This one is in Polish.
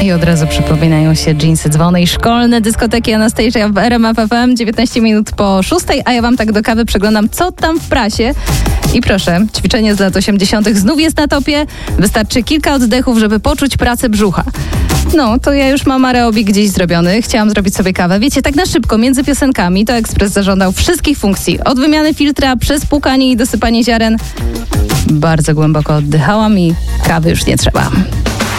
I od razu przypominają się dżinsy, dzwony i szkolne dyskoteki Anastasia w RMF FM. 19 minut po 6, a ja wam tak do kawy przeglądam, co tam w prasie. I proszę, ćwiczenie z lat 80. znów jest na topie. Wystarczy kilka oddechów, żeby poczuć pracę brzucha. No, to ja już mam aerobik gdzieś zrobiony. Chciałam zrobić sobie kawę. Wiecie, tak na szybko, między piosenkami, to ekspres zażądał wszystkich funkcji. Od wymiany filtra, przez płukanie i dosypanie ziaren. Bardzo głęboko oddychałam i kawy już nie trzeba.